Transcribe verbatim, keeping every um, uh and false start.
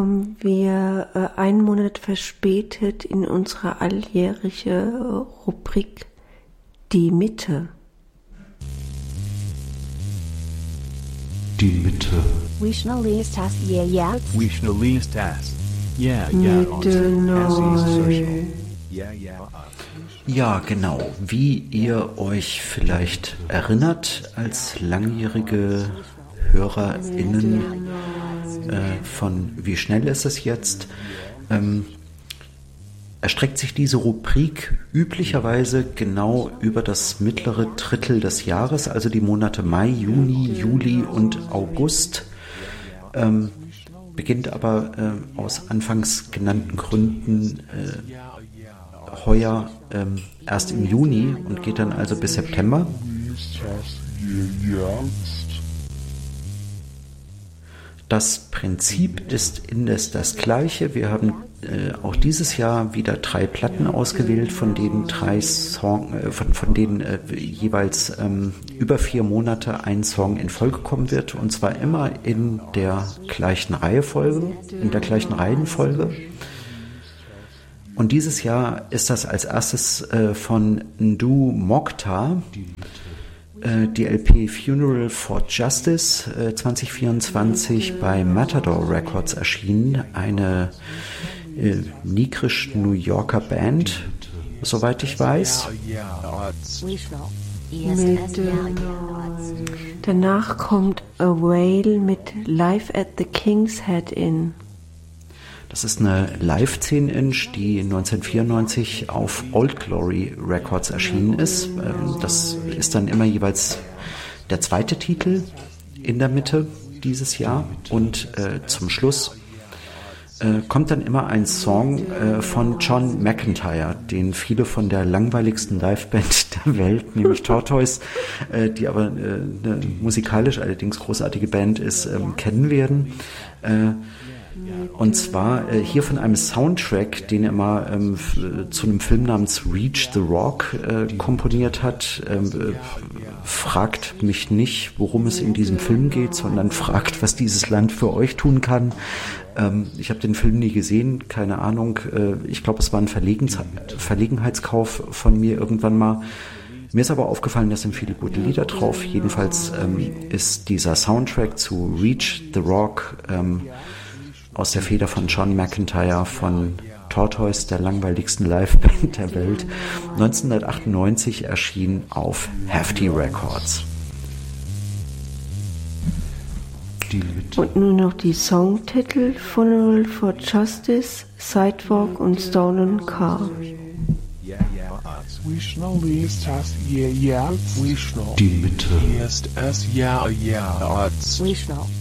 Wir äh, einen Monat verspätet in unserer alljährige äh, Rubrik Die Mitte. Die Mitte. Wishnolistas yeah yeah. Wishnolistas yeah yeah. Mitte neu. Ja, genau. Wie ihr euch vielleicht erinnert, als langjährige HörerInnen äh, von Wie schnell ist es jetzt, ähm, erstreckt sich diese Rubrik üblicherweise genau über das mittlere Drittel des Jahres, also die Monate Mai, Juni, Juli und August, ähm, beginnt aber äh, aus anfangs genannten Gründen äh, heuer ähm, erst im Juni und geht dann also bis September. Das Prinzip ist indes das gleiche. Wir haben äh, auch dieses Jahr wieder drei Platten ausgewählt, von denen drei Song, äh, von, von denen äh, jeweils ähm, über vier Monate ein Song in Folge kommen wird, und zwar immer in der gleichen Reihenfolge, in der gleichen Reihenfolge. Und dieses Jahr ist das als erstes äh, von Ndu Mokhtar, die L P Funeral for Justice äh, zwanzig vierundzwanzig bei Matador Records erschienen, eine äh, nigerisch-New Yorker Band, soweit ich weiß. Mit, äh, danach kommt A Whale mit Live at the King's Head Inn. Das ist eine Live zehn Inch, die neunzehnhundertvierundneunzig auf Old Glory Records erschienen ist. Das ist dann immer jeweils der zweite Titel in der Mitte dieses Jahr. Und äh, zum Schluss äh, kommt dann immer ein Song äh, von John McEntire, den viele von der langweiligsten Liveband der Welt, nämlich Tortoise, äh, die aber äh, eine musikalisch allerdings großartige Band ist, äh, kennen werden. Äh, Und zwar äh, hier von einem Soundtrack, den er mal ähm, f- zu einem Film namens Reach the Rock äh, komponiert hat. Ähm, äh, fragt mich nicht, worum es in diesem Film geht, sondern fragt, was dieses Land für euch tun kann. Ähm, ich habe den Film nie gesehen, keine Ahnung. Äh, ich glaube, es war ein Verlegen- Verlegenheitskauf von mir irgendwann mal. Mir ist aber aufgefallen, da sind viele gute Lieder drauf. Jedenfalls ähm, ist dieser Soundtrack zu Reach the Rock ähm, aus der Feder von John McEntire von Tortoise, der langweiligsten Liveband der Welt, neunzehnhundertachtundneunzig erschien auf Hefty Records. Und nun noch die Songtitel: Funeral for Justice, Sidewalk und Stolen Car. Die Mitte. Wishno.